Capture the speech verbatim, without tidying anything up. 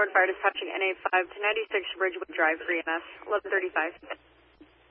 Fire dispatching N A five to ninety-six Ridgewood Drive for E M S, eleven thirty-five.